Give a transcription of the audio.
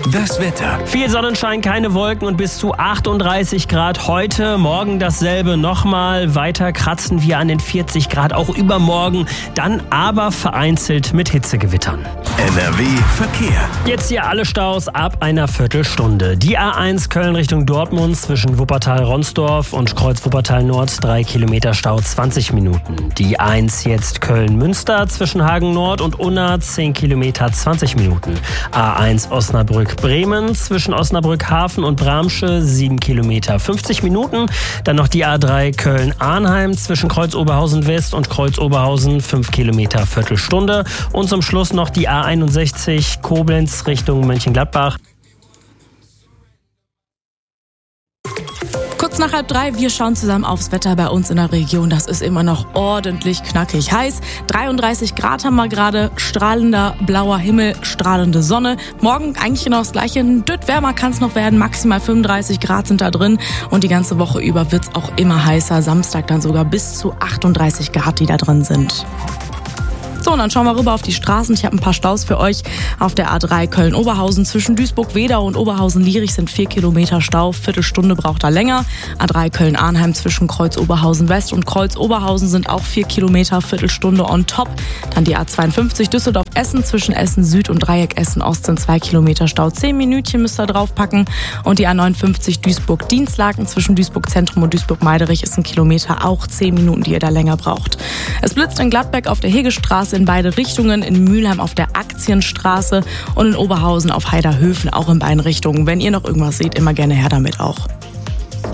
Das Wetter. Viel Sonnenschein, keine Wolken und bis zu 38 Grad heute. Morgen dasselbe nochmal. Weiter kratzen wir an den 40 Grad, auch übermorgen. Dann aber vereinzelt mit Hitzegewittern. NRW Verkehr. Jetzt hier alle Staus ab einer Viertelstunde. Die A1 Köln Richtung Dortmund zwischen Wuppertal-Ronsdorf und Kreuz-Wuppertal Nord 3 Kilometer Stau 20 Minuten. Die A1 jetzt Köln-Münster zwischen Hagen Nord und Unna 10 Kilometer 20 Minuten. A1 Osnabrück-Bremen zwischen Osnabrück-Hafen und Bramsche 7 Kilometer 50 Minuten. Dann noch die A3 Köln-Arnheim zwischen Kreuz-Oberhausen West und Kreuz-Oberhausen 5 Kilometer Viertelstunde. Und zum Schluss noch die A61 Koblenz Richtung Mönchengladbach. Kurz nach 2:30, wir schauen zusammen aufs Wetter bei uns in der Region. Das ist immer noch ordentlich knackig heiß. 33 Grad haben wir gerade, strahlender blauer Himmel, strahlende Sonne. Morgen eigentlich genau das Gleiche, ein Dütt wärmer kann es noch werden, maximal 35 Grad sind da drin. Und die ganze Woche über wird es auch immer heißer, Samstag dann sogar bis zu 38 Grad, die da drin sind. So, und dann schauen wir rüber auf die Straßen. Ich habe ein paar Staus für euch. Auf der A3 Köln-Oberhausen zwischen Duisburg-Wedau und Oberhausen-Lierich sind 4 Kilometer Stau. Viertelstunde braucht er länger. A3 Köln-Arnheim zwischen Kreuz-Oberhausen West und Kreuz-Oberhausen sind auch 4 Kilometer, Viertelstunde on top. Dann die A52 Düsseldorf-Essen zwischen Essen Süd und Dreieck Essen Ost sind 2 Kilometer Stau. 10 Minütchen müsst ihr draufpacken. Und die A59 Duisburg-Dienstlaken zwischen Duisburg-Zentrum und Duisburg-Meiderich ist ein Kilometer, auch 10 Minuten, die ihr da länger braucht. Es blitzt in Gladbeck auf der Hegestraße in beide Richtungen, in Mülheim auf der Aktienstraße und in Oberhausen auf Heiderhöfen auch in beiden Richtungen. Wenn ihr noch irgendwas seht, immer gerne her damit auch.